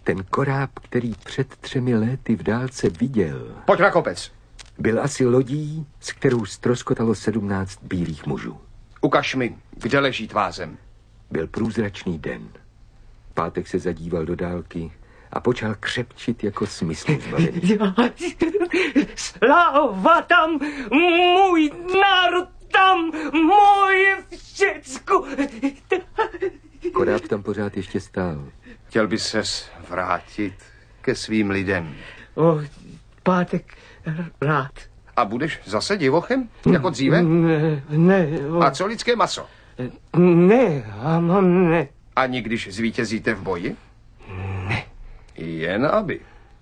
Ten koráb, který před 3 lety v dálce viděl... Pojď na kopec. Byl asi lodí, s kterou ztroskotalo 17 bílých mužů. Ukaž mi, kde leží tvá zem. Byl průzračný den. Pátek se zadíval do dálky a počal křepčit jako smyslu zbavený. Sláva tam, můj národ tam, moje všecko. Koráb tam pořád ještě stál. Chtěl by ses vrátit ke svým lidem. O, Pátek, rád. A budeš zase divochem, jako dříve? Ne. A co lidské maso? Ne. Ani když zvítězíte v boji? Ne. Jen aby.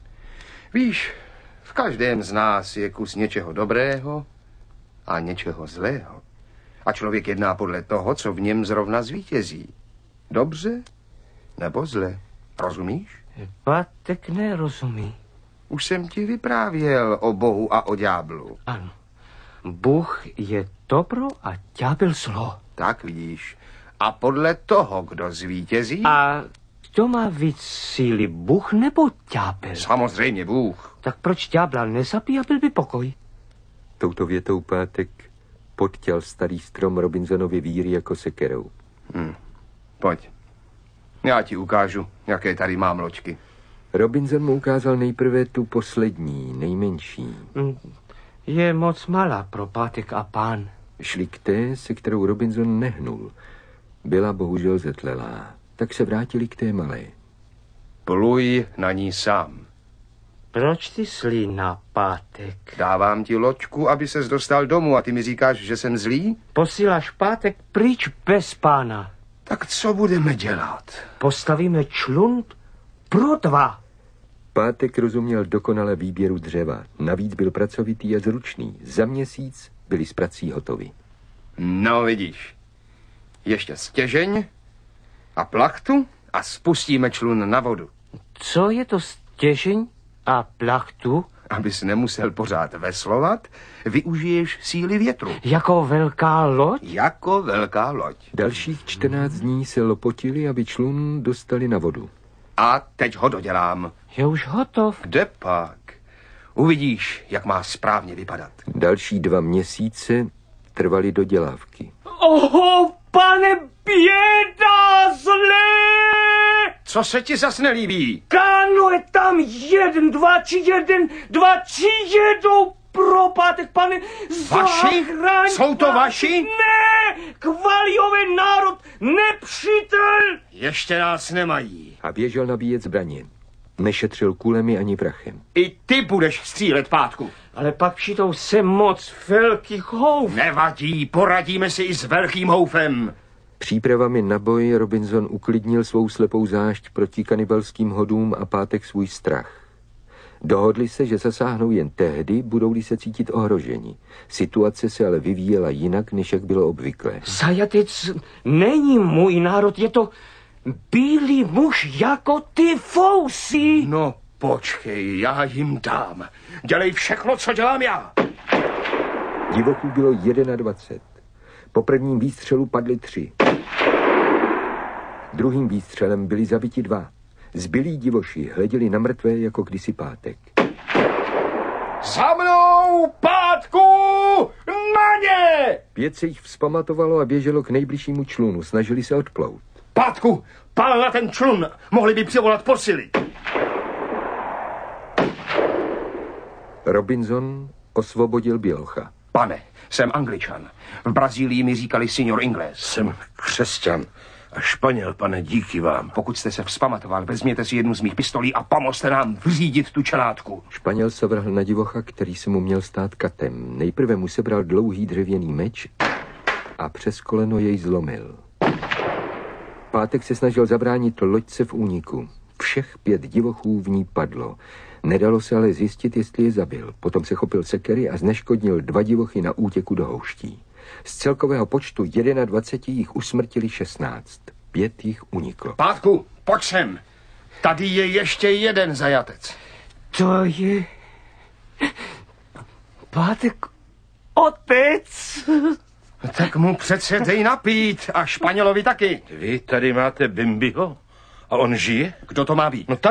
Víš, v každém z nás je kus něčeho dobrého a něčeho zlého. A člověk jedná podle toho, co v něm zrovna zvítězí. Dobře nebo zle. Rozumíš? Pátek nerozumí. Už jsem ti vyprávěl o Bohu a o ďáblu. Ano. Bůh je dobro a ďábel zlo. Tak vidíš. A podle toho, kdo zvítězí... A kdo má víc síly, Bůh nebo ďábel? Samozřejmě Bůh. Tak proč ďábla nezabíjí a byl by pokoj? Touto větou Pátek podtěl starý strom Robinsonovy víry jako sekerou. Pojď. Já ti ukážu, jaké tady mám loďky. Robinson mu ukázal nejprve tu poslední, nejmenší. Je moc malá pro Pátek a pán. Šli k té, se kterou Robinson nehnul. Byla bohužel zetlelá, tak se vrátili k té malé. Pluj na ní sám. Proč ty slí na Pátek? Dávám ti loďku, aby ses dostal domů a ty mi říkáš, že jsem zlý? Posíláš Pátek pryč bez pána. Tak co budeme dělat? Postavíme člun pro 2. Pátek rozuměl dokonale výběru dřeva. Navíc byl pracovitý a zručný. Za měsíc byli s prací hotovi. No vidíš. Ještě stěžeň a plachtu a spustíme člun na vodu. Co je to stěžeň a plachtu? Abys nemusel pořád veslovat, využiješ síly větru. Jako velká loď? Jako velká loď. Dalších 14 dní se lopotili, aby člun dostali na vodu. A teď ho dodělám. Je už hotov. Kde pak? Uvidíš, jak má správně vypadat. Další 2 měsíce trvaly dodělávky. Pane, běda, zlé! Co se ti zas nelíbí? Káno, je tam 1, 2, 3 jedou pro Pátek, pane. Vaši? Zachraň, Jsou to vaši? Ne, Kvalijový národ, nepřítel. Ještě nás nemají. A běžel nabíjet zbraně. Nešetřil kulemi ani prachem. I ty budeš střílet, Pátku. Ale pak přijdou se moc velkých houf. Nevadí, poradíme si i s velkým houfem. Přípravami na boj Robinson uklidnil svou slepou zášť proti kanibalským hodům a Pátek svůj strach. Dohodli se, že zasáhnou jen tehdy, budou-li se cítit ohroženi. Situace se ale vyvíjela jinak, než jak bylo obvyklé. Zajatec není můj národ, je to bílý muž jako ty fousy. No počkej, já jim dám. Dělej všechno, co dělám já. Divochů bylo 21. Po prvním výstřelu padli 3. Druhým výstřelem byli zabiti 2. Zbylí divoši hleděli na mrtvé jako kdysi Pátek. Za mnou, Pátku! Na ně! 5 se jich vzpamatovalo a běželo k nejbližšímu člunu. Snažili se odplout. Pátku, pál na ten člun. Mohli by přivolat posily. Robinson osvobodil bělocha. Pane, jsem Angličan. V Brazílii mi říkali signor Inglés. Jsem křesťan a Španěl, pane, díky vám. Pokud jste se vzpamatoval, vezměte si jednu z mých pistolí a pomozte nám vřídit tu čelátku. Španěl se vrhl na divocha, který se mu měl stát katem. Nejprve mu sebral dlouhý dřevěný meč a přes koleno jej zlomil. Pátek se snažil zabránit loďce v úniku. Všech 5 divochů v ní padlo. Nedalo se ale zjistit, jestli je zabil. Potom se chopil sekery a zneškodnil 2 divochy na útěku do houští. Z celkového počtu 21 jich usmrtili 16. 5 jich uniklo. Pátku, pojď sem. Tady je ještě jeden zajatec. To je Pátek otec. Tak mu přece dej napít a Španělovi taky. Vy tady máte Bimbiho a on žije? Kdo to má být? No